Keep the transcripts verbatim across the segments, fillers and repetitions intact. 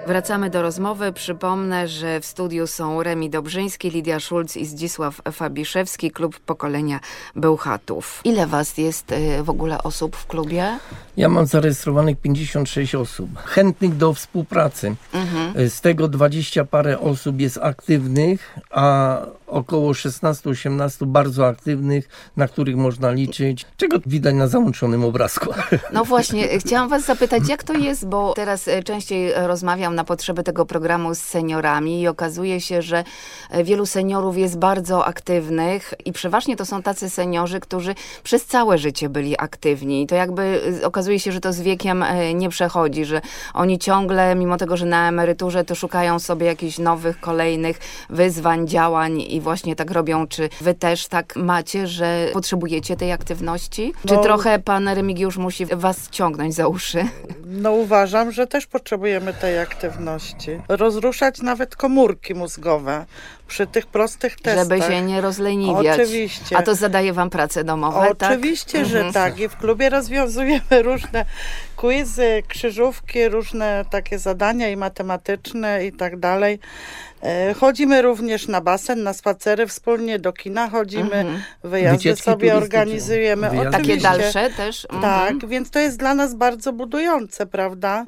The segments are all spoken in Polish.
Wracamy do rozmowy. Przypomnę, że w studiu są Remi Dobrzyński, Lidia Szulc i Zdzisław Fabiszewski, klub pokolenia Bełchatów. Ile was jest w ogóle osób w klubie? Ja mam zarejestrowanych pięćdziesiąt sześć osób, chętnych do współpracy. Mhm. Z tego dwadzieścia parę osób jest aktywnych, a około szesnaście osiemnaście bardzo aktywnych, na których można liczyć, czego widać na załączonym obrazku. No właśnie, chciałam was zapytać, jak to jest, bo teraz częściej rozmawiam na potrzeby tego programu z seniorami i okazuje się, że wielu seniorów jest bardzo aktywnych i przeważnie to są tacy seniorzy, którzy przez całe życie byli aktywni. I to jakby okazuje się, że to z wiekiem nie przechodzi, że oni ciągle, mimo tego, że na emeryturze, to szukają sobie jakichś nowych, kolejnych wyzwań, działań i właśnie tak robią. Czy wy też tak macie, że potrzebujecie tej aktywności? Czy no, trochę pan Remigiusz musi was ciągnąć za uszy? No uważam, że też potrzebujemy tej aktywności. Rozruszać nawet komórki mózgowe przy tych prostych testach. Żeby się nie rozleniwiać. Oczywiście. A to zadaje wam prace domowe, Oczywiście, tak? że Mhm. tak. I w klubie rozwiązujemy różne quizy, krzyżówki, różne takie zadania i matematyczne i tak dalej. Chodzimy również na basen, na spacery wspólnie, do kina chodzimy, mhm. wyjazdy Wycieczki sobie organizujemy. Wyjazdy. Takie dalsze też? Mhm. Tak, więc to jest dla nas bardzo budujące, prawda?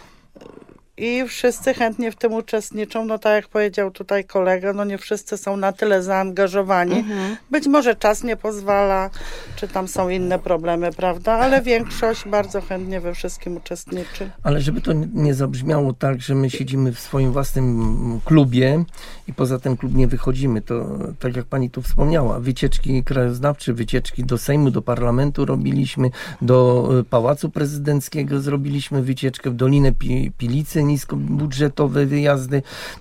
I wszyscy chętnie w tym uczestniczą. No tak jak powiedział tutaj kolega, no nie wszyscy są na tyle zaangażowani. Mhm. Być może czas nie pozwala, czy tam są inne problemy, prawda? Ale większość bardzo chętnie we wszystkim uczestniczy. Ale żeby to nie zabrzmiało tak, że my siedzimy w swoim własnym klubie i poza ten klub nie wychodzimy, to tak jak pani tu wspomniała, wycieczki krajoznawcze, wycieczki do Sejmu, do Parlamentu robiliśmy, do Pałacu Prezydenckiego zrobiliśmy wycieczkę, w Dolinę Pilicy, niskobudżetowe wyjazdy.